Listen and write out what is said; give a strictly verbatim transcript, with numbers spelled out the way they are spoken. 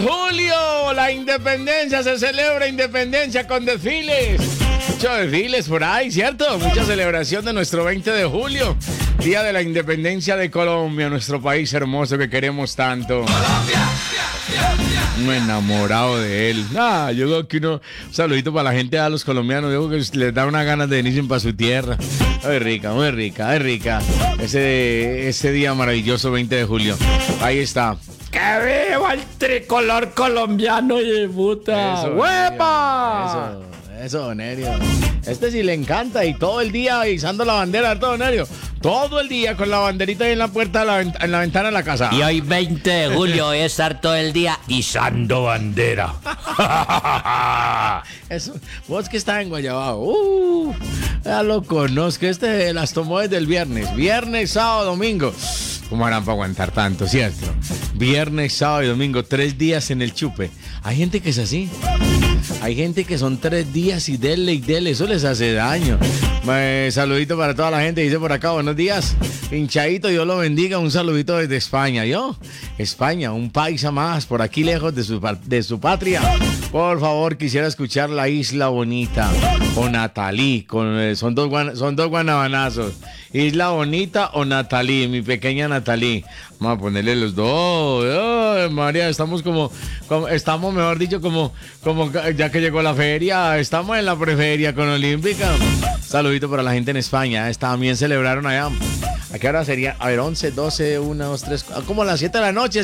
julio, la independencia, se celebra independencia con desfiles. Muchos desfiles por ahí, ¿cierto? Mucha celebración de nuestro veinte de julio, Día de la Independencia de Colombia, nuestro país hermoso que queremos tanto. Colombia. Un enamorado de él. Ah, yo creo que uno, un saludito para la gente, a los colombianos, yo creo que les da una ganas de venirse para su tierra. Muy rica, muy rica, muy rica. Ese, ese día maravilloso, veinte de julio. Ahí está. ¡Que viva el tricolor colombiano y puta! Eso, ¡Huepa! Eso, eso, Nerio. Este sí le encanta y todo el día izando la bandera, todo, Nerio. Todo el día con la banderita ahí en la puerta, de la vent- en la ventana de la casa. Y hoy veinte de julio voy a estar todo el día izando bandera. Eso, vos que estás en Guayabao, uh, ya lo conozco, este las tomó desde el viernes, viernes, sábado, domingo. ¿Cómo harán para aguantar tanto, cierto? Viernes, sábado y domingo, tres días en el chupe. Hay gente que es así. Hay gente que son tres días y dele y dele, eso les hace daño. Eh, saludito para toda la gente, dice por acá, buenos días. Hinchadito, Dios lo bendiga, un saludito desde España. Yo, España, un paisa más, por aquí lejos de su, de su patria. Por favor, quisiera escuchar La Isla Bonita o Natalí. Con, eh, son, dos guan, son dos guanabanazos. Isla Bonita o Natalí, mi pequeña Natalí. Vamos a ponerle los dos. Ay, María, estamos como, como, estamos mejor dicho, como, como ya que llegó la feria, estamos en la preferia con Olímpica. Saludito para la gente en España, también celebraron allá. ¿A qué hora sería? A ver, once, doce, una, dos, tres, como a las siete de la noche.